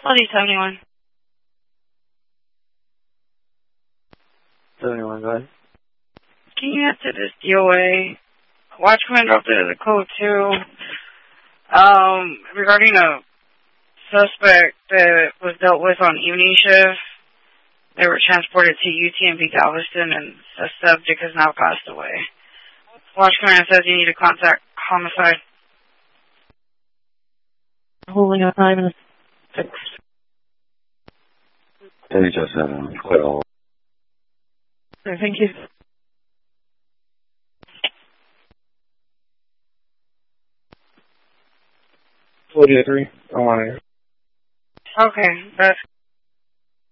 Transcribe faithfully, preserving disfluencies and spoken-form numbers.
I'll do seventy-one. seventy-one, go ahead. Can you answer this D O A? Watch command dropped it as a code two. Um, regarding a suspect that was dealt with on evening shift. They were transported to U T M B Galveston, and the subject has now passed away. Watch command says you need to contact homicide. Holding up five and six. H S seven, quite all. Okay, thank you. forty-three, I want to. Okay, that's